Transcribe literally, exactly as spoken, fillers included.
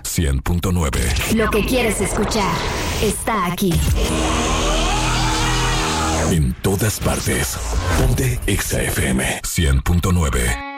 cien punto nueve. Lo que quieres escuchar está aquí. En todas partes. Ponte Exa F M cien punto nueve.